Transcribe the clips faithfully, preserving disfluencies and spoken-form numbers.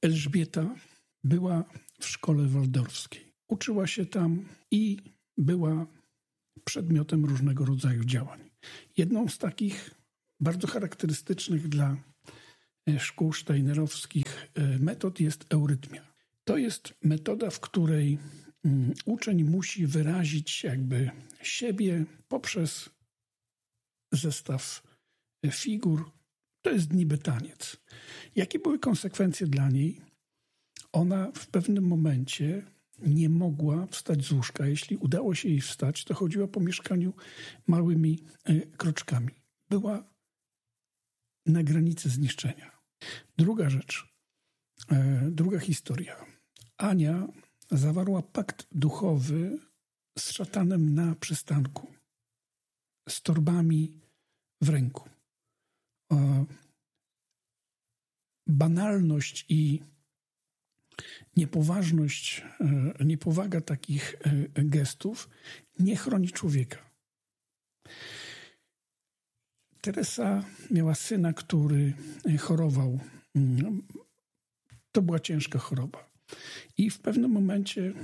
Elżbieta była w szkole waldorfskiej. Uczyła się tam i była przedmiotem różnego rodzaju działań. Jedną z takich bardzo charakterystycznych dla szkół steinerowskich metod jest eurytmia. To jest metoda, w której uczeń musi wyrazić jakby siebie poprzez zestaw figur. To jest niby taniec. Jakie były konsekwencje dla niej? Ona w pewnym momencie nie mogła wstać z łóżka. Jeśli udało się jej wstać, to chodziła po mieszkaniu małymi kroczkami. Była na granicy zniszczenia. Druga rzecz, druga historia. Ania zawarła pakt duchowy z szatanem na przystanku, z torbami w ręku. Banalność i niepoważność, niepowaga takich gestów nie chroni człowieka. Teresa miała syna, który chorował. To była ciężka choroba. I w pewnym momencie,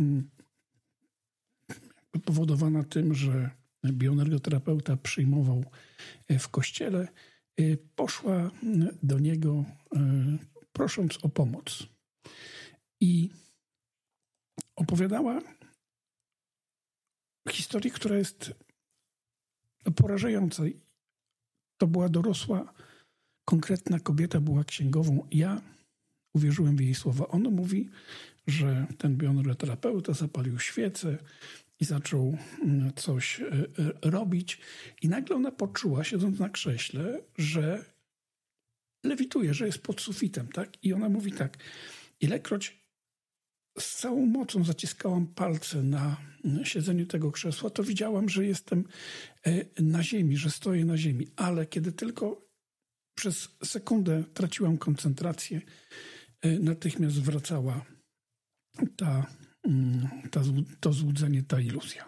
powodowana tym, że bioenergoterapeuta przyjmował w kościele, poszła do niego prosząc o pomoc. I opowiadała historię, która jest porażająca. To była dorosła, konkretna kobieta, była księgową. Ja uwierzyłem w jej słowa. Ona mówi, że ten bioenergoterapeuta zapalił świecę i zaczął coś robić. I nagle ona poczuła, siedząc na krześle, że lewituje, że jest pod sufitem. Tak? I ona mówi tak, ilekroć z całą mocą zaciskałam palce na siedzeniu tego krzesła, to widziałam, że jestem na ziemi, że stoję na ziemi. Ale kiedy tylko przez sekundę traciłam koncentrację, natychmiast wracała ta, ta, to złudzenie, ta iluzja.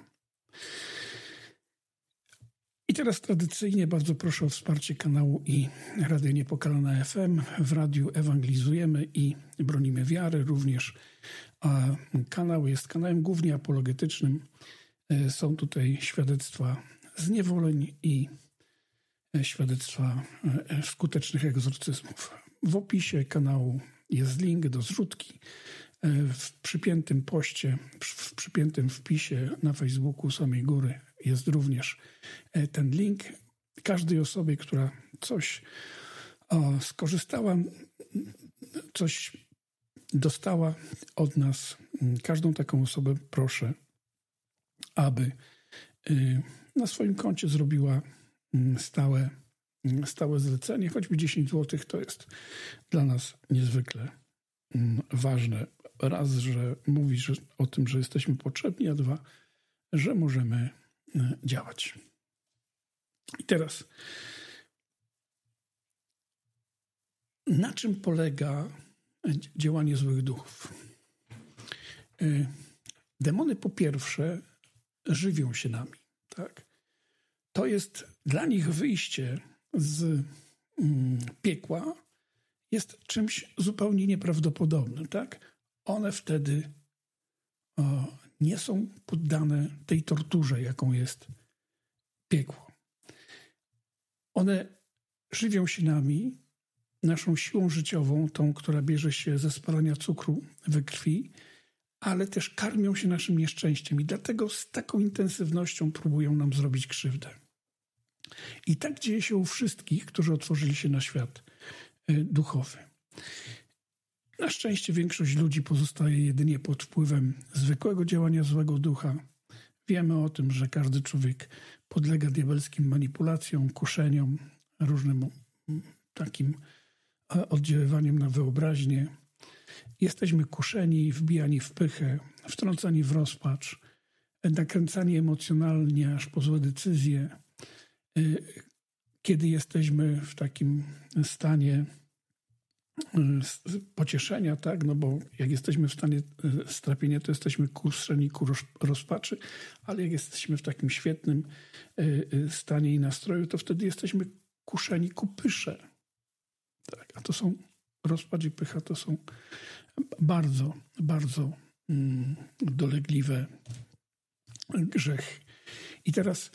I teraz tradycyjnie bardzo proszę o wsparcie kanału i Radia Niepokalana F M. W radiu ewangelizujemy i bronimy wiary. Również a kanał jest kanałem głównie apologetycznym. Są tutaj świadectwa zniewoleń i świadectwa skutecznych egzorcyzmów. W opisie kanału jest link do zrzutki. W przypiętym poście, w przypiętym wpisie na Facebooku samej góry jest również ten link. Każdej osobie, która coś o, skorzystała, coś dostała od nas, każdą taką osobę proszę, aby na swoim koncie zrobiła stałe, stałe zlecenie, choćby dziesięć złotych, to jest dla nas niezwykle ważne. Raz, że mówisz o tym, że jesteśmy potrzebni, a dwa, że możemy działać. I teraz, na czym polega działanie złych duchów? Demony po pierwsze żywią się nami, tak? To jest dla nich wyjście z piekła jest czymś zupełnie nieprawdopodobnym, tak? One wtedy o, nie są poddane tej torturze, jaką jest piekło. One żywią się nami, naszą siłą życiową, tą, która bierze się ze spalania cukru we krwi, ale też karmią się naszym nieszczęściem i dlatego z taką intensywnością próbują nam zrobić krzywdę. I tak dzieje się u wszystkich, którzy otworzyli się na świat duchowy. Na szczęście większość ludzi pozostaje jedynie pod wpływem zwykłego działania złego ducha. Wiemy o tym, że każdy człowiek podlega diabelskim manipulacjom, kuszeniom, różnym takim oddziaływaniem na wyobraźnię. Jesteśmy kuszeni, wbijani w pychę, wtrącani w rozpacz, nakręcani emocjonalnie aż po złe decyzje. Kiedy jesteśmy w takim stanie pocieszenia, tak, no bo jak jesteśmy w stanie strapienia, to jesteśmy kuszeni ku rozpaczy, ale jak jesteśmy w takim świetnym stanie i nastroju, to wtedy jesteśmy kuszeni ku pysze. Tak, a to są rozpacz i pycha to są bardzo, bardzo mm, dolegliwe grzechy. I teraz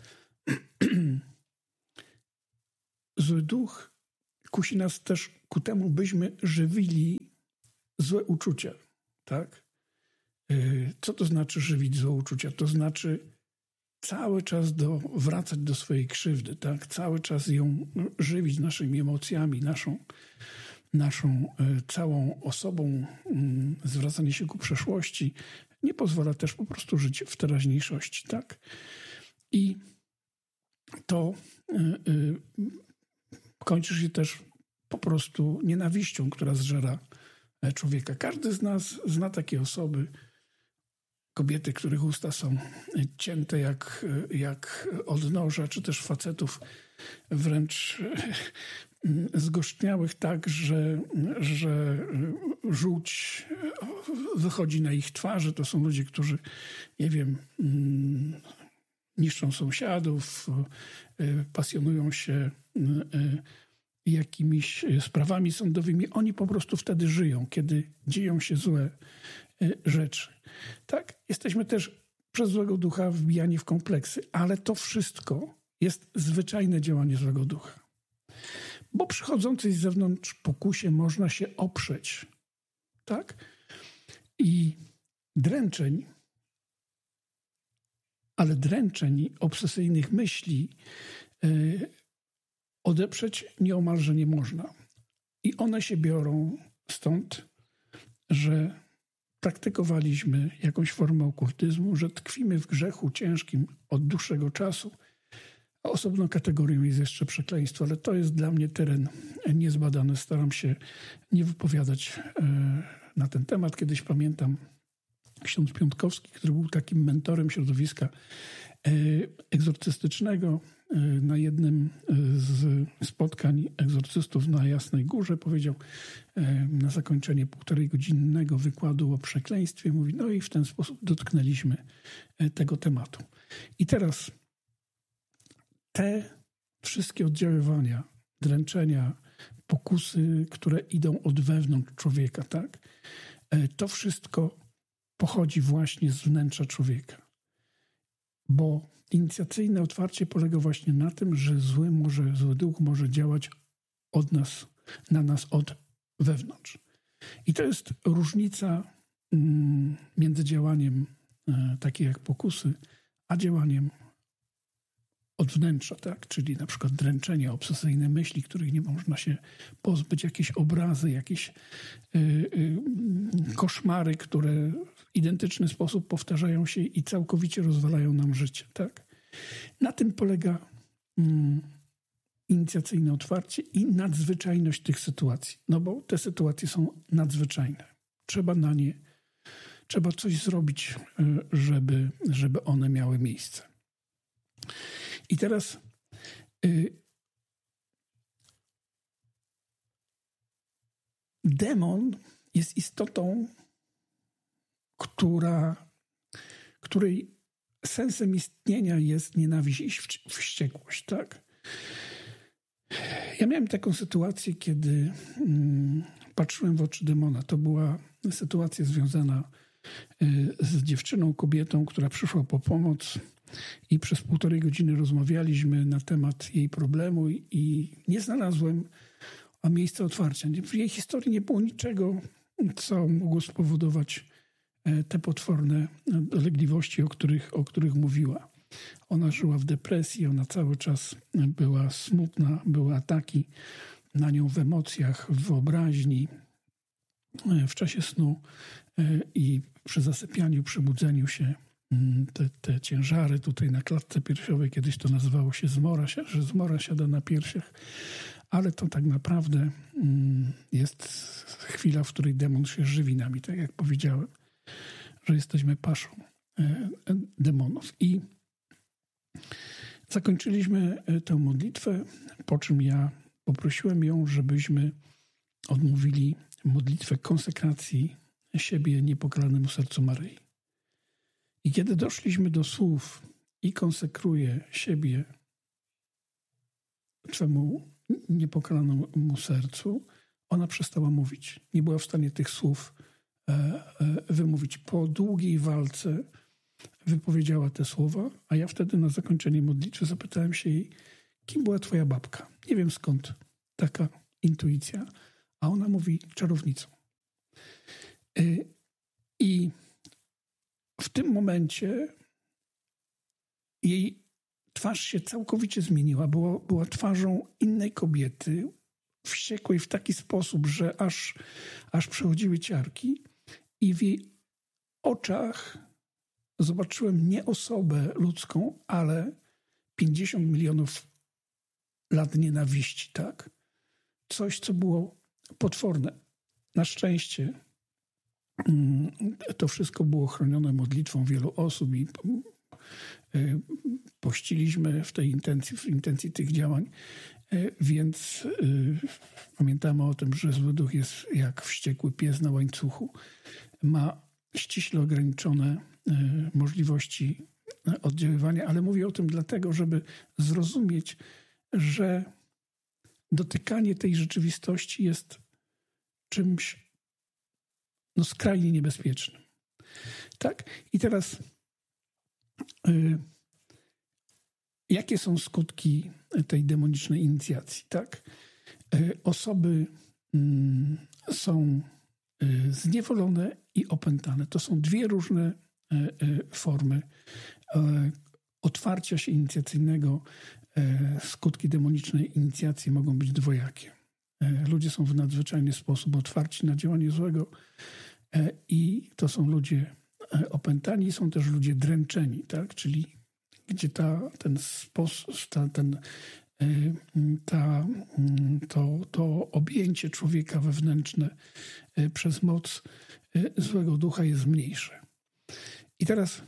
zły duch kusi nas też ku temu, byśmy żywili złe uczucia, tak? Co to znaczy żywić złe uczucia? To znaczy cały czas do, wracać do swojej krzywdy, tak? Cały czas ją żywić naszymi emocjami, naszą, naszą całą osobą, zwracanie się ku przeszłości nie pozwala też po prostu żyć w teraźniejszości, tak? I to y, y, kończy się też po prostu nienawiścią, która zżera człowieka. Każdy z nas zna takie osoby, kobiety, których usta są cięte jak, jak od noża, czy też facetów wręcz zgorzkniałych tak, że, że żółć wychodzi na ich twarzy. To są ludzie, którzy, nie wiem, niszczą sąsiadów, pasjonują się jakimiś sprawami sądowymi. Oni po prostu wtedy żyją, kiedy dzieją się złe rzeczy. Tak, jesteśmy też przez złego ducha wbijani w kompleksy, ale to wszystko jest zwyczajne działanie złego ducha. Bo przychodzącej z zewnątrz pokusie można się oprzeć. Tak? I dręczeń, ale dręczeń obsesyjnych myśli yy, odeprzeć nieomalże nie można. I one się biorą stąd, że praktykowaliśmy jakąś formę okultyzmu, że tkwimy w grzechu ciężkim od dłuższego czasu. A osobną kategorią jest jeszcze przekleństwo, ale to jest dla mnie teren niezbadany. Staram się nie wypowiadać na ten temat. Kiedyś pamiętam ksiądz Piątkowski, który był takim mentorem środowiska egzorcystycznego. Na jednym z spotkań egzorcystów na Jasnej Górze powiedział na zakończenie półtorej godzinnego wykładu o przekleństwie, mówi, no i w ten sposób dotknęliśmy tego tematu. I teraz te wszystkie oddziaływania, dręczenia, pokusy, które idą od wewnątrz człowieka, tak? To wszystko pochodzi właśnie z wnętrza człowieka. Bo inicjacyjne otwarcie polega właśnie na tym, że zły, może, zły duch może działać od nas, na nas od wewnątrz. I to jest różnica mm, między działaniem e, takie jak pokusy, a działaniem od wnętrza, tak? Czyli na przykład dręczenia, obsesyjne myśli, których nie można się pozbyć, jakieś obrazy, jakieś y, y, koszmary, które w identyczny sposób powtarzają się i całkowicie rozwalają nam życie, tak? Na tym polega y, inicjacyjne otwarcie i nadzwyczajność tych sytuacji. No bo te sytuacje są nadzwyczajne. Trzeba na nie, trzeba coś zrobić, y, żeby, żeby one miały miejsce. I teraz y, demon jest istotą, która, której sensem istnienia jest nienawiść i wściekłość, tak? Ja miałem taką sytuację, kiedy mm, patrzyłem w oczy demona. To była sytuacja związana y, z dziewczyną, kobietą, która przyszła po pomoc. I przez półtorej godziny rozmawialiśmy na temat jej problemu i nie znalazłem miejsca otwarcia. W jej historii nie było niczego, co mogło spowodować te potworne dolegliwości, o których, o których mówiła. Ona żyła w depresji, ona cały czas była smutna, były ataki na nią w emocjach, w wyobraźni, w czasie snu i przy zasypianiu, przy budzeniu się. Te, te ciężary tutaj na klatce piersiowej, kiedyś to nazywało się zmora, że zmora siada na piersiach, ale to tak naprawdę jest chwila, w której demon się żywi nami, tak jak powiedziałem, że jesteśmy paszą demonów. I zakończyliśmy tę modlitwę, po czym ja poprosiłem ją, żebyśmy odmówili modlitwę konsekracji siebie niepokalanemu sercu Maryi. I kiedy doszliśmy do słów i konsekruję siebie Twemu niepokalanemu sercu, ona przestała mówić. Nie była w stanie tych słów e, e, wymówić. Po długiej walce wypowiedziała te słowa, a ja wtedy na zakończenie modlitwy zapytałem się jej, kim była twoja babka? Nie wiem skąd taka intuicja. A ona mówi, czarownicą. E, I w tym momencie jej twarz się całkowicie zmieniła. Była, była twarzą innej kobiety, wściekłej w taki sposób, że aż, aż przechodziły ciarki. I w jej oczach zobaczyłem nie osobę ludzką, ale pięćdziesiąt milionów lat nienawiści, tak? Coś, co było potworne. Na szczęście to wszystko było chronione modlitwą wielu osób i pościliśmy w tej intencji, w intencji tych działań, więc pamiętamy o tym, że zły duch jest jak wściekły pies na łańcuchu. Ma ściśle ograniczone możliwości oddziaływania, ale mówię o tym dlatego, żeby zrozumieć, że dotykanie tej rzeczywistości jest czymś no, skrajnie niebezpiecznym. Tak? I teraz y, jakie są skutki tej demonicznej inicjacji? Tak? Y, osoby y, są y, zniewolone i opętane. To są dwie różne y, y, formy y, otwarcia się inicjacyjnego. Y, skutki demonicznej inicjacji mogą być dwojakie. Y, ludzie są w nadzwyczajny sposób otwarci na działanie złego y, i to są ludzie opętani, są też ludzie dręczeni, tak? Czyli gdzie ta, ten sposób, ta, ten, ta, to, to objęcie człowieka wewnętrzne przez moc złego ducha jest mniejsze. I teraz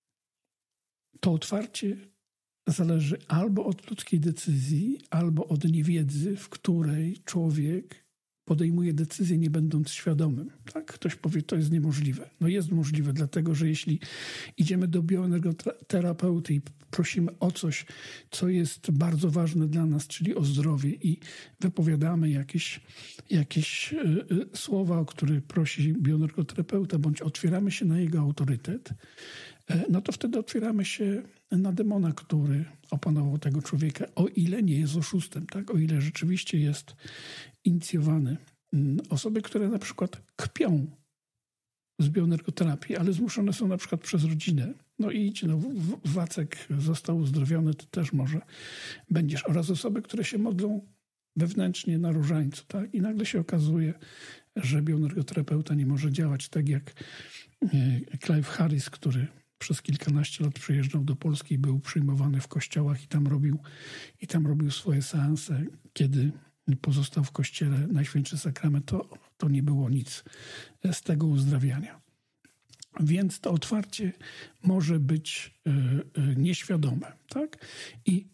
to otwarcie zależy albo od ludzkiej decyzji, albo od niewiedzy, w której człowiek podejmuje decyzję, nie będąc świadomym. Tak? Ktoś powie, to jest niemożliwe. No jest możliwe, dlatego że jeśli idziemy do bioenergoterapeuty i prosimy o coś, co jest bardzo ważne dla nas, czyli o zdrowie i wypowiadamy jakieś, jakieś yy, słowa, o które prosi bioenergoterapeuta, bądź otwieramy się na jego autorytet, yy, no to wtedy otwieramy się na demona, który opanował tego człowieka, o ile nie jest oszustem, tak? O ile rzeczywiście jest inicjowany. Osoby, które na przykład kpią z bioenergoterapii, ale zmuszone są na przykład przez rodzinę. No i idź, no, Wacek został uzdrowiony, ty też może będziesz. Oraz osoby, które się modlą wewnętrznie na różańcu, tak? I nagle się okazuje, że bioenergoterapeuta nie może działać tak jak Clive Harris, który przez kilkanaście lat przyjeżdżał do Polski i był przyjmowany w kościołach i tam robił, i tam robił swoje seanse. Kiedy pozostał w kościele Najświętszy Sakrament, to, to nie było nic z tego uzdrawiania. Więc to otwarcie może być y, y, nieświadome. Tak? I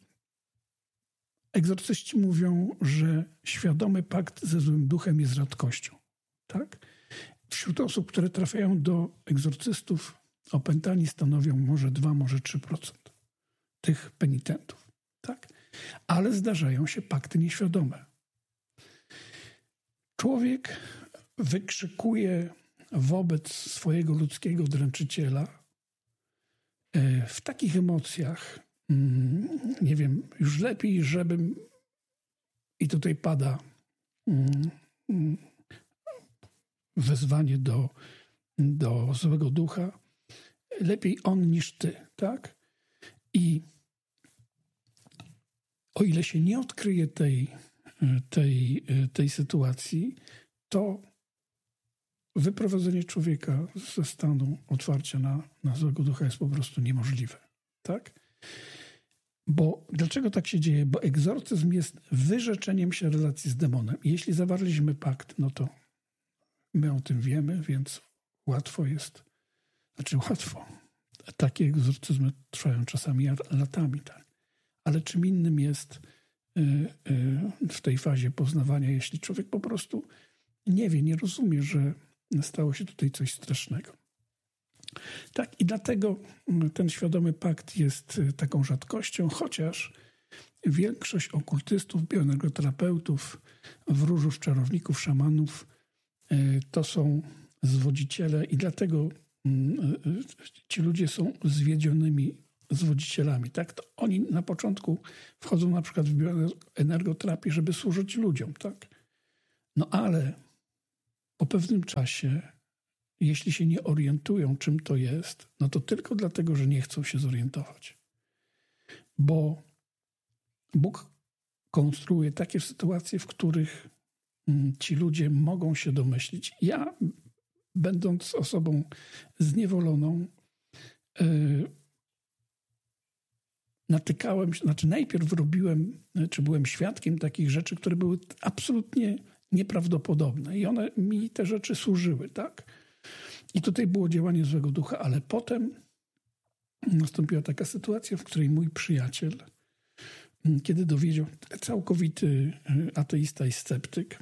egzorcyści mówią, że świadomy pakt ze złym duchem jest rzadkością. Tak? Wśród osób, które trafiają do egzorcystów, opętani stanowią może dwa, może trzy procent tych penitentów. Tak? Ale zdarzają się pakty nieświadome. Człowiek wykrzykuje wobec swojego ludzkiego dręczyciela w takich emocjach, nie wiem, już lepiej, żebym, i tutaj pada wezwanie do, do złego ducha, lepiej on niż ty, tak? I o ile się nie odkryje tej, tej, tej sytuacji, to wyprowadzenie człowieka ze stanu otwarcia na, na złego ducha jest po prostu niemożliwe, tak? Bo dlaczego tak się dzieje? Bo egzorcyzm jest wyrzeczeniem się relacji z demonem. I jeśli zawarliśmy pakt, no to my o tym wiemy, więc łatwo jest, znaczy łatwo. Takie egzorcyzmy trwają czasami latami, tak? Ale czym innym jest y, y, w tej fazie poznawania, jeśli człowiek po prostu nie wie, nie rozumie, że stało się tutaj coś strasznego. Tak, i dlatego ten świadomy pakt jest taką rzadkością, chociaż większość okultystów, bioenergoterapeutów, wróżów, czarowników, szamanów to są zwodziciele i dlatego ci ludzie są zwiedzionymi zwodzicielami. Tak? To oni na początku wchodzą na przykład w bioenergoterapię, żeby służyć ludziom. Tak? No ale po pewnym czasie, jeśli się nie orientują, czym to jest, no to tylko dlatego, że nie chcą się zorientować. Bo Bóg konstruuje takie sytuacje, w których ci ludzie mogą się domyślić. Ja, będąc osobą zniewoloną, yy, natykałem się, znaczy najpierw robiłem, czy byłem świadkiem takich rzeczy, które były absolutnie nieprawdopodobne i one mi te rzeczy służyły, tak? I tutaj było działanie złego ducha, ale potem nastąpiła taka sytuacja, w której mój przyjaciel, kiedy dowiedział, całkowity ateista i sceptyk,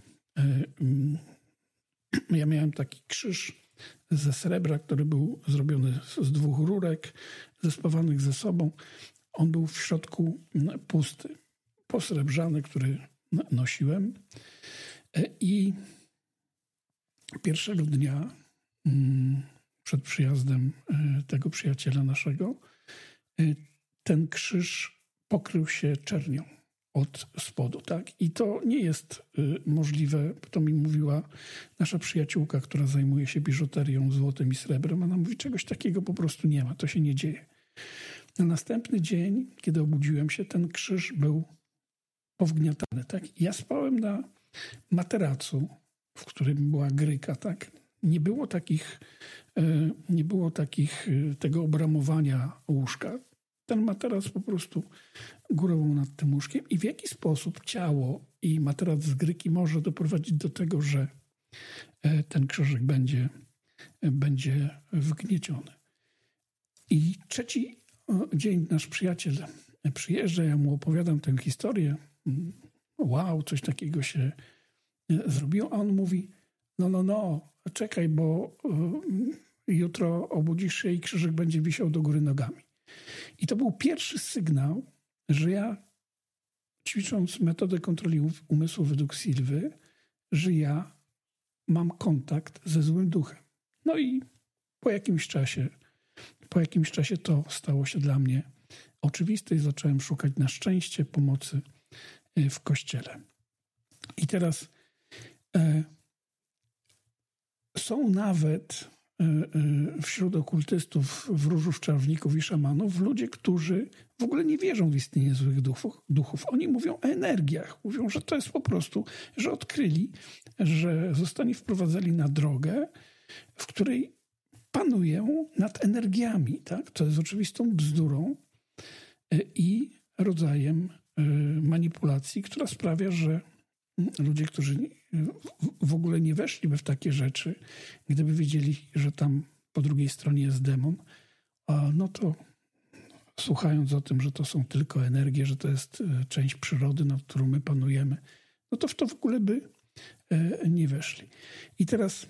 ja miałem taki krzyż ze srebra, który był zrobiony z dwóch rurek zespawanych ze sobą. On był w środku pusty, posrebrzany, który nosiłem. I pierwszego dnia przed przyjazdem tego przyjaciela naszego ten krzyż pokrył się czernią od spodu, tak? I to nie jest możliwe, to mi mówiła nasza przyjaciółka, która zajmuje się biżuterią, złotem i srebrem. Ona mówi, czegoś takiego po prostu nie ma, to się nie dzieje. Na następny dzień, kiedy obudziłem się, ten krzyż był powgniatany, tak? Ja spałem na materacu, w którym była gryka, tak? Nie było takich, nie było takich tego obramowania łóżka. Ten materac po prostu górował nad tym łóżkiem i w jaki sposób ciało i materac z gryki może doprowadzić do tego, że ten krzyżyk będzie, będzie wgnieciony. I trzeci dzień nasz przyjaciel przyjeżdża, ja mu opowiadam tę historię. Wow, coś takiego się zrobiło. A on mówi, no, no, no, czekaj, bo jutro obudzisz się i krzyżyk będzie wisiał do góry nogami. I to był pierwszy sygnał, że ja, ćwicząc metodę kontroli umysłu według Silwy, że ja mam kontakt ze złym duchem. No i po jakimś czasie, po jakimś czasie to stało się dla mnie oczywiste i zacząłem szukać na szczęście pomocy w Kościele. I teraz e, są nawet wśród okultystów, wróżów, czarowników i szamanów ludzie, którzy w ogóle nie wierzą w istnienie złych duchów. duchów. Oni mówią o energiach. Mówią, że to jest po prostu, że odkryli, że zostali wprowadzeni na drogę, w której panują nad energiami. Tak? To jest oczywistą bzdurą i rodzajem manipulacji, która sprawia, że ludzie, którzy w ogóle nie weszliby w takie rzeczy, gdyby wiedzieli, że tam po drugiej stronie jest demon, no to słuchając o tym, że to są tylko energie, że to jest część przyrody, nad którą my panujemy, no to w to w ogóle by nie weszli. I teraz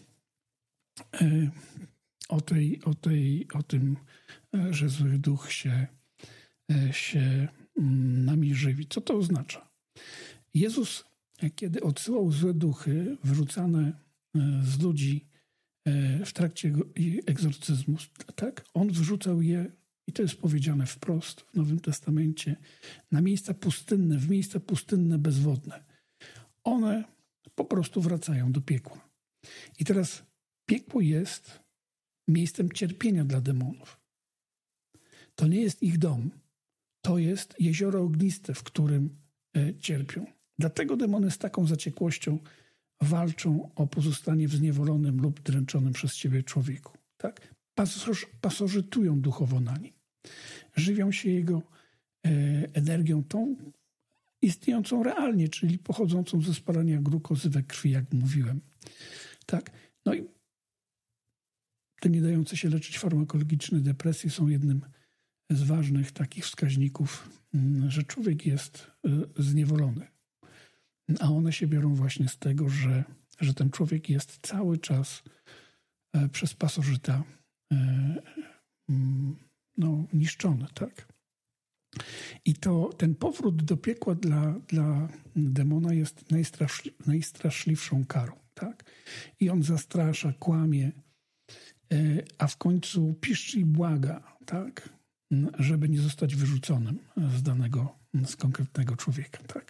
o, tej, o, tej, o tym, że zły duch się, się nami żywi. Co to oznacza? Jezus, kiedy odsyłał złe duchy wyrzucane z ludzi w trakcie egzorcyzmu, tak, on wrzucał je, i to jest powiedziane wprost w Nowym Testamencie, na miejsca pustynne, w miejsca pustynne, bezwodne. One po prostu wracają do piekła. I teraz piekło jest miejscem cierpienia dla demonów. To nie jest ich dom. To jest jezioro ogniste, w którym cierpią. Dlatego demony z taką zaciekłością walczą o pozostanie wzniewolonym lub dręczonym przez ciebie człowieku. Tak? Pasoż, pasożytują duchowo na nim. Żywią się jego e, energią tą istniejącą realnie, czyli pochodzącą ze spalania glukozy we krwi, jak mówiłem. Tak? No i te nie dające się leczyć farmakologiczne depresje są jednym z ważnych takich wskaźników, że człowiek jest zniewolony. A one się biorą właśnie z tego, że, że ten człowiek jest cały czas przez pasożyta no, niszczony, tak? I to ten powrót do piekła dla, dla demona jest najstraszli, najstraszliwszą karą. Tak? I on zastrasza, kłamie, a w końcu piszczy i błaga, tak? Żeby nie zostać wyrzuconym z danego, z konkretnego człowieka. Tak?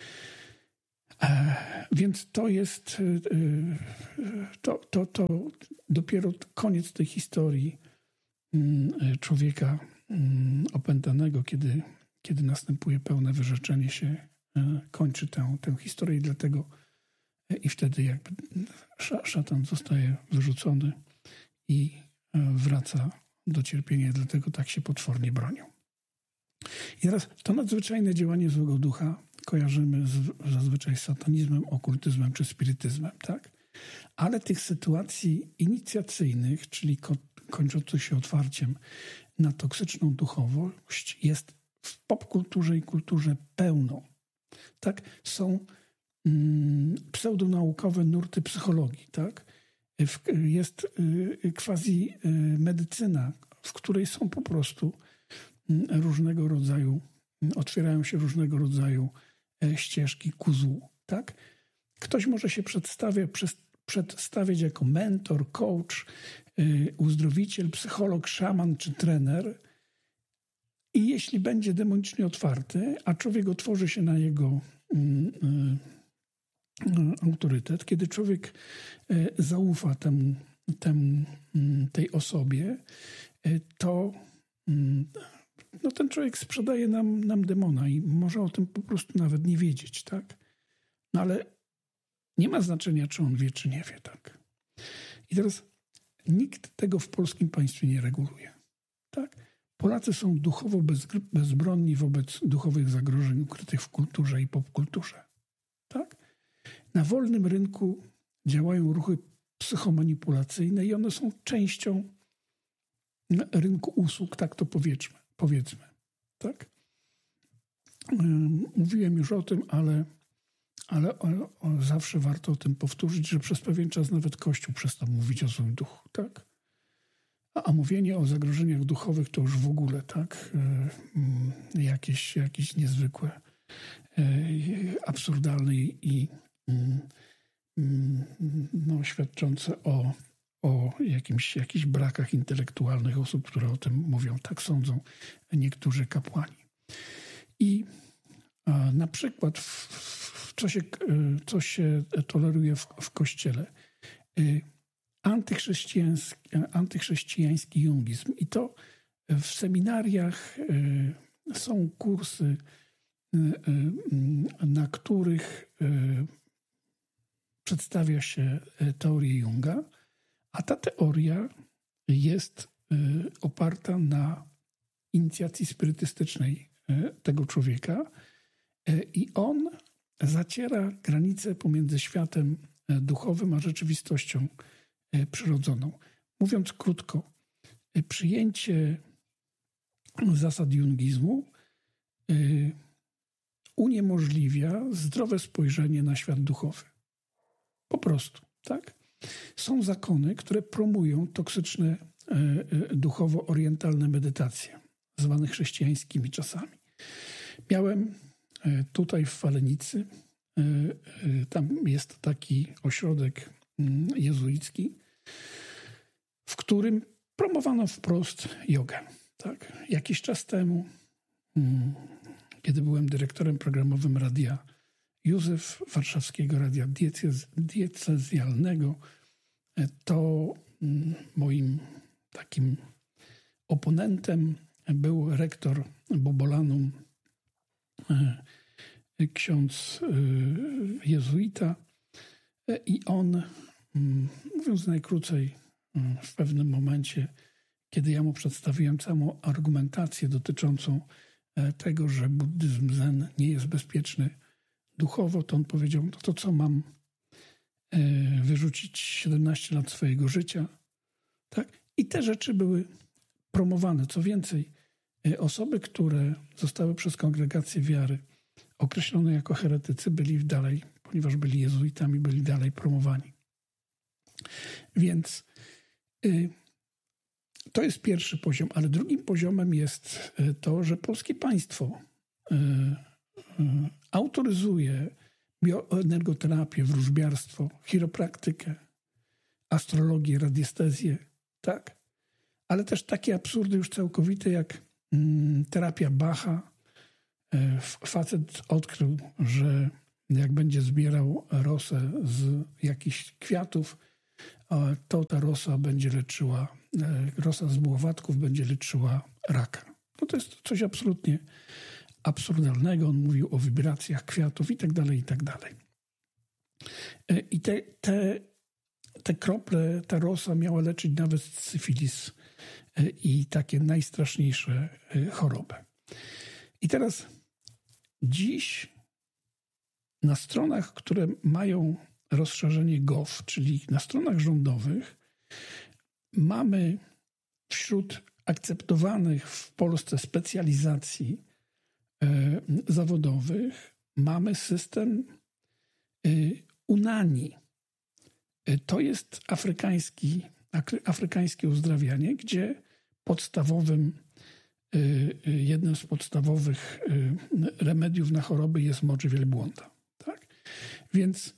Więc to jest to, to, to dopiero koniec tej historii człowieka opętanego, kiedy, kiedy następuje pełne wyrzeczenie się, kończy tę, tę historię i dlatego i wtedy jakby szatan zostaje wyrzucony i wraca do cierpienia, dlatego tak się potwornie bronią. I teraz to nadzwyczajne działanie złego ducha kojarzymy z, zazwyczaj z satanizmem, okultyzmem czy spirytyzmem, tak? Ale tych sytuacji inicjacyjnych, czyli ko- kończących się otwarciem na toksyczną duchowość jest w popkulturze i kulturze pełno. Tak? Są mm, pseudonaukowe nurty psychologii, tak? W, jest y, quasi y, medycyna, w której są po prostu y, różnego rodzaju, y, otwierają się różnego rodzaju y, ścieżki ku złu, tak? Ktoś może się przedstawia, przez, przedstawiać jako mentor, coach, y, uzdrowiciel, psycholog, szaman czy trener. I jeśli będzie demonicznie otwarty, a człowiek otworzy się na jego y, y, autorytet, kiedy człowiek y, zaufa temu, temu, y, tej osobie, y, to y, no, ten człowiek sprzedaje nam, nam demona i może o tym po prostu nawet nie wiedzieć, tak? No ale nie ma znaczenia, czy on wie, czy nie wie, tak? I teraz nikt tego w polskim państwie nie reguluje, tak? Polacy są duchowo bezgr- bezbronni wobec duchowych zagrożeń ukrytych w kulturze i popkulturze, tak? Na wolnym rynku działają ruchy psychomanipulacyjne i one są częścią rynku usług, tak to powiedzmy, powiedzmy, tak? Mówiłem już o tym, ale Ale o, o, zawsze warto o tym powtórzyć, że przez pewien czas nawet Kościół przestał mówić o złym duchu, tak? A, a mówienie o zagrożeniach duchowych to już w ogóle, tak? E, jakieś, jakieś niezwykłe, e, absurdalne i e, no, świadczące o, o jakimś, jakichś brakach intelektualnych osób, które o tym mówią. Tak sądzą niektórzy kapłani. I a, na przykład w, w co się, co się toleruje w, w Kościele. Antychrześcijański, antychrześcijański jungizm. I to w seminariach są kursy, na których przedstawia się teorię Junga, a ta teoria jest oparta na inicjacji spirytystycznej tego człowieka i on zaciera granicę pomiędzy światem duchowym a rzeczywistością przyrodzoną. Mówiąc krótko, przyjęcie zasad jungizmu uniemożliwia zdrowe spojrzenie na świat duchowy. Po prostu, tak? Są zakony, które promują toksyczne duchowo orientalne medytacje, zwane chrześcijańskimi czasami. Miałem tutaj w Falenicy, tam jest taki ośrodek jezuicki, w którym promowano wprost jogę. Tak? Jakiś czas temu, kiedy byłem dyrektorem programowym Radia Józef, warszawskiego radia diecez, diecezjalnego, to moim takim oponentem był rektor Bobolanum, ksiądz jezuita, i on, mówiąc najkrócej, w pewnym momencie, kiedy ja mu przedstawiłem całą argumentację dotyczącą tego, że buddyzm zen nie jest bezpieczny duchowo, to on powiedział, no to co, mam wyrzucić siedemnaście lat swojego życia? Tak? I te rzeczy były promowane. Co więcej, osoby, które zostały przez kongregację wiary określone jako heretycy, byli dalej, ponieważ byli jezuitami, byli dalej promowani. Więc y, to jest pierwszy poziom, ale drugim poziomem jest to, że polskie państwo autoryzuje bioenergoterapię, wróżbiarstwo, chiropraktykę, astrologię, radiestezję, tak? Ale też takie absurdy już całkowite jak mm, terapia Bacha. E, facet odkrył, że jak będzie zbierał rosę z jakichś kwiatów, e, to ta rosa będzie leczyła, e, rosa z błowatków będzie leczyła raka. No to jest coś absolutnie absurdalnego. On mówił o wibracjach kwiatów i tak dalej, i tak dalej. E, I te, te Te krople, ta rosa miała leczyć nawet syfilis i takie najstraszniejsze choroby. I teraz dziś na stronach, które mają rozszerzenie gov, czyli na stronach rządowych, mamy wśród akceptowanych w Polsce specjalizacji zawodowych, mamy system Unani. To jest afrykański, afrykańskie uzdrawianie, gdzie podstawowym, jednym z podstawowych remediów na choroby jest mocz wielbłąda. Tak? Więc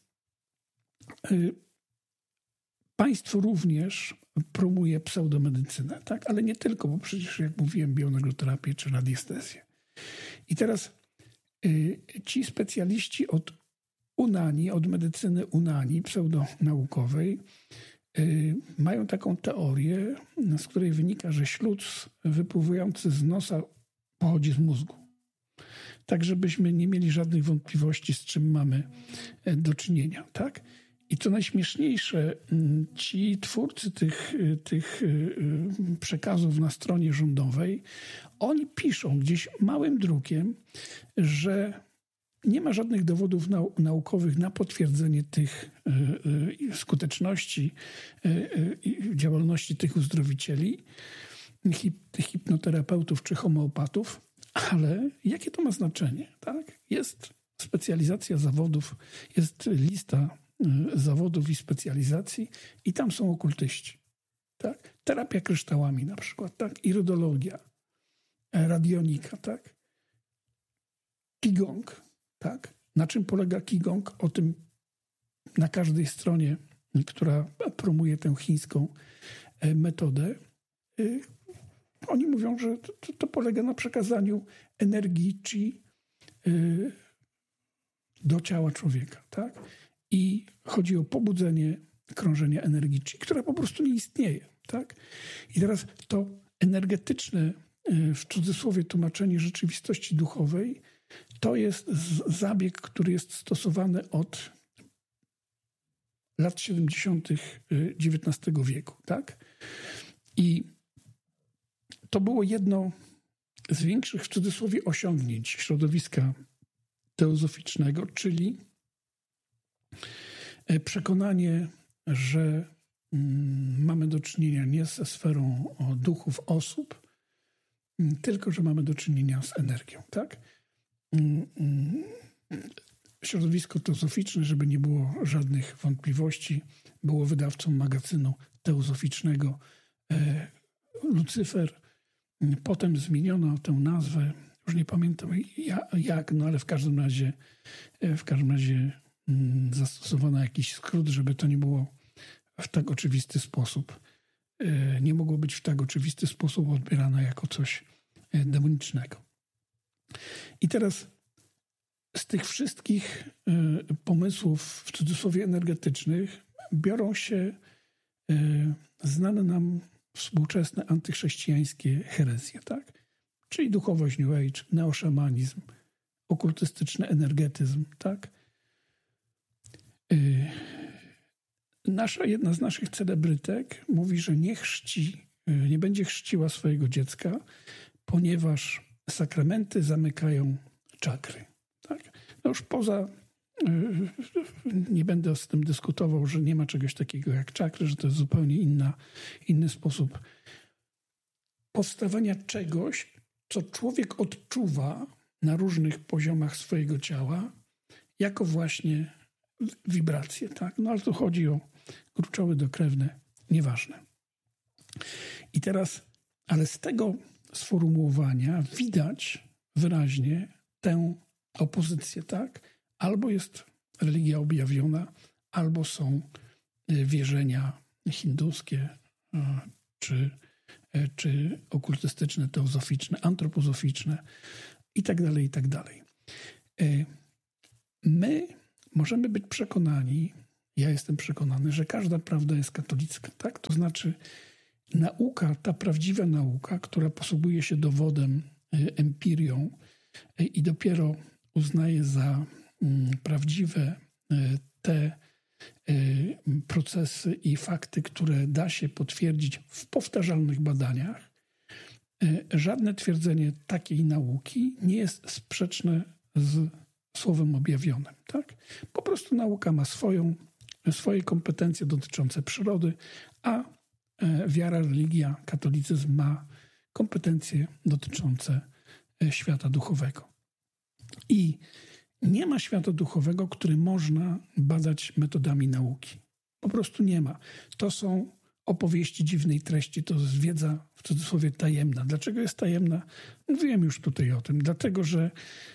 państwo również promuje pseudomedycynę, tak? Ale nie tylko, bo przecież, jak mówiłem, bioenergoterapię czy radiestezję. I teraz ci specjaliści od Unani, od medycyny Unani, pseudonaukowej, yy, mają taką teorię, z której wynika, że śluz wypływający z nosa pochodzi z mózgu. Tak, żebyśmy nie mieli żadnych wątpliwości, z czym mamy do czynienia. Tak? I co najśmieszniejsze, ci twórcy tych, tych przekazów na stronie rządowej, oni piszą gdzieś małym drukiem, że nie ma żadnych dowodów nau- naukowych na potwierdzenie tych y, y, skuteczności y, y, działalności tych uzdrowicieli, hip, tych hipnoterapeutów czy homeopatów, ale jakie to ma znaczenie? Tak? Jest specjalizacja zawodów, jest lista y, zawodów i specjalizacji i tam są okultyści. Tak? Terapia kryształami na przykład, tak? Iridologia, radionika, tak? Qigong. Tak? Na czym polega Qigong? O tym na każdej stronie, która promuje tę chińską metodę. Oni mówią, że to, to polega na przekazaniu energii chi do ciała człowieka. Tak? I chodzi o pobudzenie krążenia energii chi, która po prostu nie istnieje. Tak? I teraz to energetyczne, w cudzysłowie, tłumaczenie rzeczywistości duchowej to jest zabieg, który jest stosowany od lat siedemdziesiątych dziewiętnastego wieku. Tak? I to było jedno z większych, w cudzysłowie, osiągnięć środowiska teozoficznego, czyli przekonanie, że mamy do czynienia nie ze sferą duchów osób, tylko że mamy do czynienia z energią. Tak? Środowisko teozoficzne, żeby nie było żadnych wątpliwości, było wydawcą magazynu teozoficznego Lucyfer. Potem zmieniono tę nazwę, już nie pamiętam jak, no ale w każdym razie w każdym razie zastosowano jakiś skrót, żeby to nie było w tak oczywisty sposób, nie mogło być w tak oczywisty sposób odbierane jako coś demonicznego. I teraz z tych wszystkich y, pomysłów, w cudzysłowie, energetycznych biorą się y, znane nam współczesne antychrześcijańskie herezje, tak? Czyli duchowość New Age, neoszamanizm, okultystyczny energetyzm, tak? Y, nasza, jedna z naszych celebrytek mówi, że nie chrzci, y, nie będzie chrzciła swojego dziecka, ponieważ sakramenty zamykają czakry. Tak? No już poza, nie będę z tym dyskutował, że nie ma czegoś takiego jak czakry, że to jest zupełnie inna, inny sposób powstawania czegoś, co człowiek odczuwa na różnych poziomach swojego ciała, jako właśnie wibracje. Tak? No ale tu chodzi o gruczoły dokrewne, nieważne. I teraz, ale z tego sformułowania widać wyraźnie tę opozycję, tak? Albo jest religia objawiona, albo są wierzenia hinduskie, czy, czy okultystyczne, teozoficzne, antropozoficzne i tak dalej, i tak dalej. My możemy być przekonani, ja jestem przekonany, że każda prawda jest katolicka, tak? To znaczy nauka, ta prawdziwa nauka, która posługuje się dowodem, empirią i dopiero uznaje za prawdziwe te procesy i fakty, które da się potwierdzić w powtarzalnych badaniach, żadne twierdzenie takiej nauki nie jest sprzeczne z słowem objawionym. Tak? Po prostu nauka ma swoją, swoje kompetencje dotyczące przyrody, a wiara, religia, katolicyzm ma kompetencje dotyczące świata duchowego. I nie ma świata duchowego, który można badać metodami nauki. Po prostu nie ma. To są opowieści dziwnej treści, to jest wiedza w cudzysłowie tajemna. Dlaczego jest tajemna? Mówiłem już tutaj o tym. Dlatego, że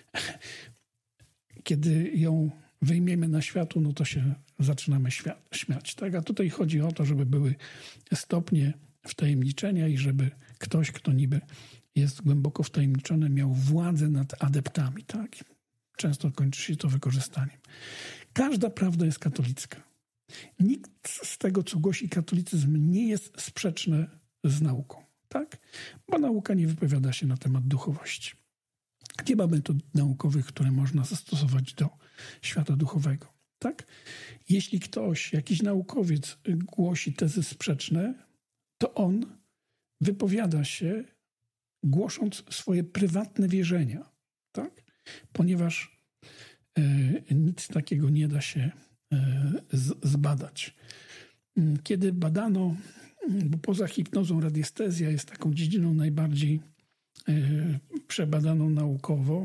kiedy ją wyjmiemy na światło, no to się zaczynamy śmia- śmiać. Tak? A tutaj chodzi o to, żeby były stopnie wtajemniczenia i żeby ktoś, kto niby jest głęboko wtajemniczony, miał władzę nad adeptami. Tak? Często kończy się to wykorzystaniem. Każda prawda jest katolicka. Nikt z tego, co głosi katolicyzm, nie jest sprzeczny z nauką. Tak? Bo nauka nie wypowiada się na temat duchowości. Nie ma metod naukowych, które można zastosować do świata duchowego. Tak? Jeśli ktoś, jakiś naukowiec głosi tezy sprzeczne, to on wypowiada się, głosząc swoje prywatne wierzenia. Tak? Ponieważ e, nic takiego nie da się e, z, zbadać. Kiedy badano, bo poza hipnozą radiestezja jest taką dziedziną najbardziej e, przebadaną naukowo,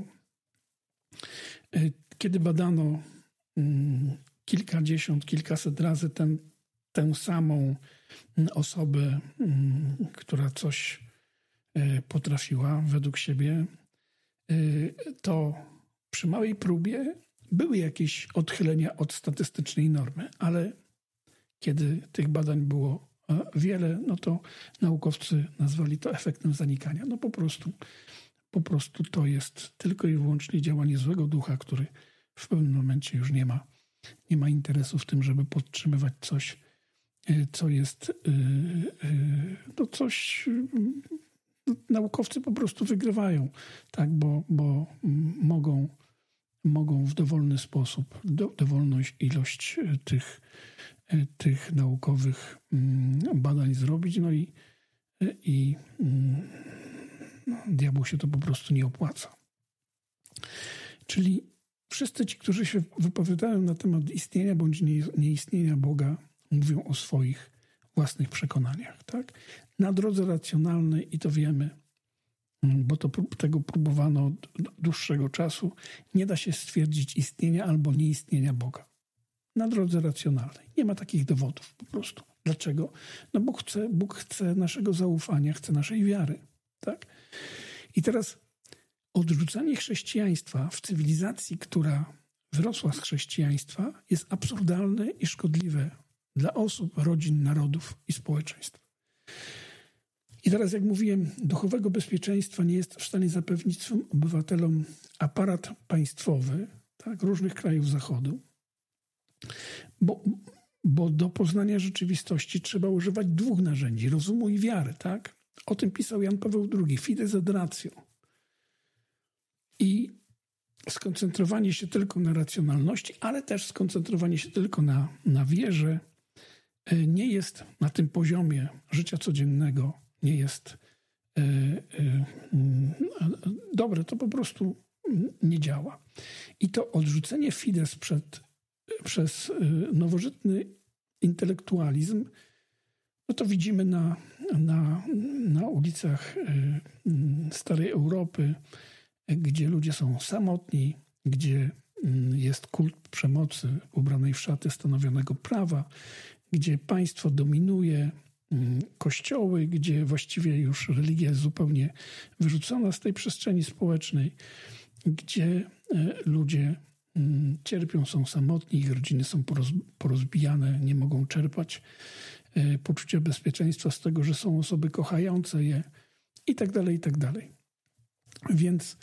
e, kiedy badano m, kilkadziesiąt, kilkaset razy ten, tę samą osobę, m, która coś e, potrafiła według siebie, to przy małej próbie były jakieś odchylenia od statystycznej normy, ale kiedy tych badań było wiele, no to naukowcy nazwali to efektem zanikania. No po prostu, po prostu to jest tylko i wyłącznie działanie złego ducha, który w pewnym momencie już nie ma, nie ma interesu w tym, żeby podtrzymywać coś, co jest no coś... Naukowcy po prostu wygrywają, tak, bo, bo mogą, mogą w dowolny sposób, do, dowolną ilość tych, tych naukowych badań zrobić, no i, i no, diabłu się to po prostu nie opłaca. Czyli wszyscy ci, którzy się wypowiadają na temat istnienia bądź nie, nieistnienia Boga, mówią o swoich własnych przekonaniach, tak? Na drodze racjonalnej, i to wiemy, bo to, tego próbowano od dłuższego czasu, nie da się stwierdzić istnienia albo nieistnienia Boga. Na drodze racjonalnej. Nie ma takich dowodów po prostu. Dlaczego? No bo chce, Bóg chce naszego zaufania, chce naszej wiary, tak? I teraz odrzucanie chrześcijaństwa w cywilizacji, która wyrosła z chrześcijaństwa, jest absurdalne i szkodliwe dla osób, rodzin, narodów i społeczeństw. I teraz, jak mówiłem, duchowego bezpieczeństwa nie jest w stanie zapewnić swym obywatelom aparat państwowy, tak, różnych krajów Zachodu, bo, bo do poznania rzeczywistości trzeba używać dwóch narzędzi, rozumu i wiary. Tak? O tym pisał Jan Paweł drugi, fides et ratio. I skoncentrowanie się tylko na racjonalności, ale też skoncentrowanie się tylko na, na wierze nie jest na tym poziomie życia codziennego, nie jest y, y, y, dobre, to po prostu nie działa. I to odrzucenie fides przed, przez nowożytny intelektualizm, no to widzimy na, na, na ulicach starej Europy, gdzie ludzie są samotni, gdzie jest kult przemocy ubranej w szaty stanowionego prawa, gdzie państwo dominuje, kościoły, gdzie właściwie już religia jest zupełnie wyrzucona z tej przestrzeni społecznej, gdzie ludzie cierpią, są samotni, ich rodziny są porozbijane, nie mogą czerpać poczucia bezpieczeństwa z tego, że są osoby kochające je i tak dalej, i tak dalej. Więc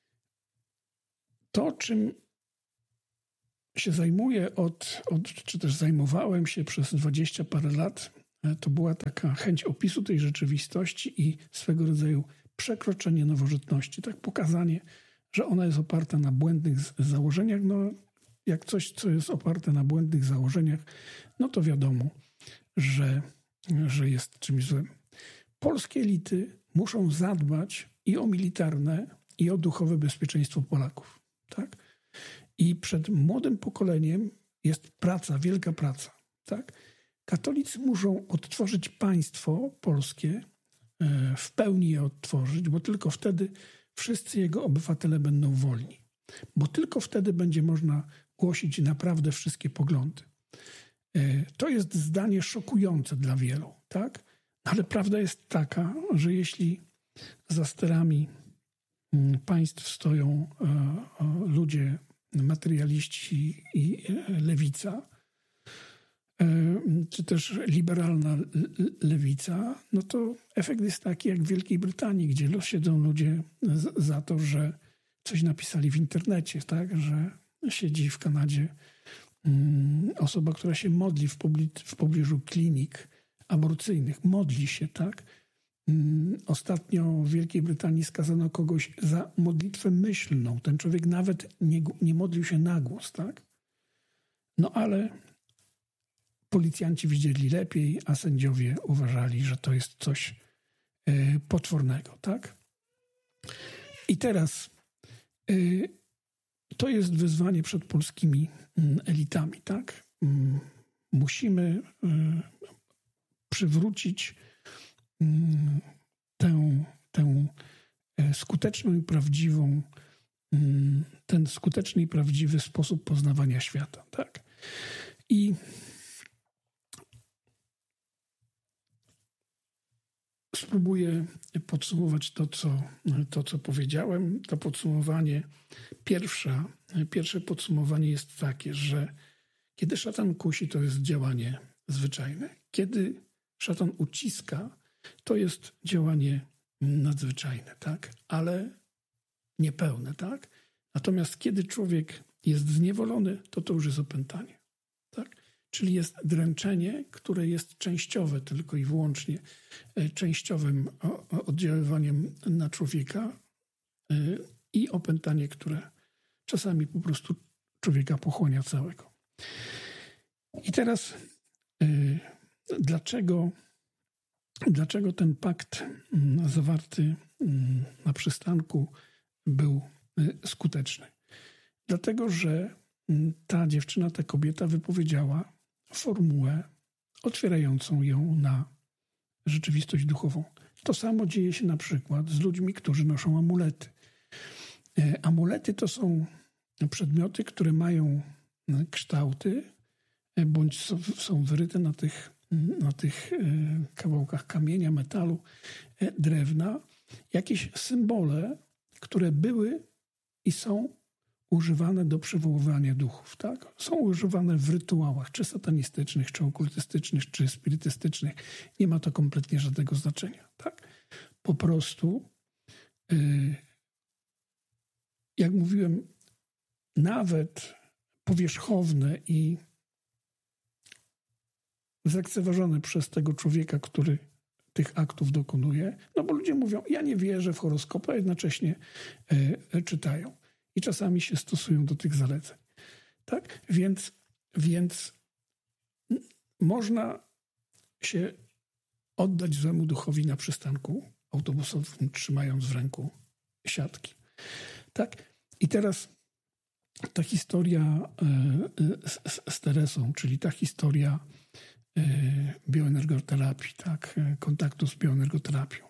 to, czym się zajmuję od, od, czy też zajmowałem się przez dwadzieścia parę lat, to była taka chęć opisu tej rzeczywistości i swego rodzaju przekroczenie nowożytności, tak, pokazanie, że ona jest oparta na błędnych założeniach. No, jak coś, co jest oparte na błędnych założeniach, no to wiadomo, że, że jest czymś złym. Polskie elity muszą zadbać i o militarne, i o duchowe bezpieczeństwo Polaków, tak? I przed młodym pokoleniem jest praca, wielka praca, tak? Katolicy muszą odtworzyć państwo polskie, w pełni je odtworzyć, bo tylko wtedy wszyscy jego obywatele będą wolni. Bo tylko wtedy będzie można głosić naprawdę wszystkie poglądy. To jest zdanie szokujące dla wielu, tak? Ale prawda jest taka, że jeśli za sterami państw stoją ludzie, materialiści i lewica, czy też liberalna lewica, no to efekt jest taki jak w Wielkiej Brytanii, gdzie siedzą ludzie za to, że coś napisali w internecie, tak? Że siedzi w Kanadzie osoba, która się modli w, pobli- w pobliżu klinik aborcyjnych. Modli się, tak? Ostatnio w Wielkiej Brytanii skazano kogoś za modlitwę myślną. Ten człowiek nawet nie, nie modlił się na głos, tak? No ale policjanci widzieli lepiej, a sędziowie uważali, że to jest coś y, potwornego, tak? I teraz y, to jest wyzwanie przed polskimi y, elitami, tak? Y, musimy y, przywrócić y, tę, tę skuteczną i prawdziwą, y, ten skuteczny i prawdziwy sposób poznawania świata, tak? I spróbuję podsumować to, co, to, co powiedziałem. To podsumowanie, pierwsza, pierwsze podsumowanie jest takie, że kiedy szatan kusi, to jest działanie zwyczajne. Kiedy szatan uciska, to jest działanie nadzwyczajne, tak? Ale niepełne, tak? Natomiast kiedy człowiek jest zniewolony, to to już jest opętanie, tak? Czyli jest dręczenie, które jest częściowe tylko i wyłącznie, częściowym oddziaływaniem na człowieka i opętanie, które czasami po prostu człowieka pochłania całego. I teraz dlaczego, dlaczego ten pakt zawarty na przystanku był skuteczny? Dlatego, że ta dziewczyna, ta kobieta wypowiedziała formułę otwierającą ją na rzeczywistość duchową. To samo dzieje się na przykład z ludźmi, którzy noszą amulety. Amulety to są przedmioty, które mają kształty, bądź są wyryte na tych, na tych kawałkach kamienia, metalu, drewna, jakieś symbole, które były i są używane do przywoływania duchów, tak? Są używane w rytuałach, czy satanistycznych, czy okultystycznych, czy spirytystycznych. Nie ma to kompletnie żadnego znaczenia, tak? Po prostu, yy, jak mówiłem, nawet powierzchowne i zlekceważone przez tego człowieka, który tych aktów dokonuje, no bo ludzie mówią, ja nie wierzę w horoskopy, a jednocześnie yy, czytają. I czasami się stosują do tych zaleceń. Tak? Więc, więc można się oddać złemu duchowi na przystanku autobusowym, trzymając w ręku siatki. Tak? I teraz ta historia z, z Teresą, czyli ta historia bioenergoterapii, tak? Kontaktu z bioenergoterapią.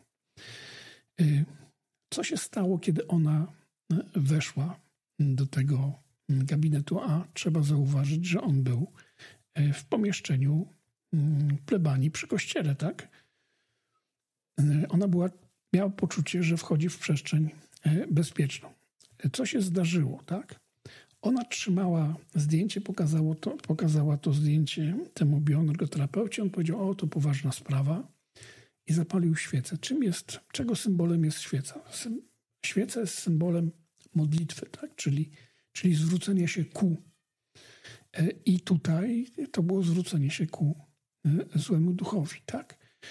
Co się stało, kiedy ona weszła do tego gabinetu, a trzeba zauważyć, że on był w pomieszczeniu plebanii przy kościele, tak? Ona była, miała poczucie, że wchodzi w przestrzeń bezpieczną. Co się zdarzyło, tak? Ona trzymała zdjęcie, pokazało to, pokazała to zdjęcie temu bioenergoterapeucie. On powiedział, o, to poważna sprawa i zapalił świecę. Czym jest, czego symbolem jest świeca? Sym, świeca jest symbolem modlitwy, tak? Czyli, czyli zwrócenia się ku. I tutaj to było zwrócenie się ku złemu duchowi, tak?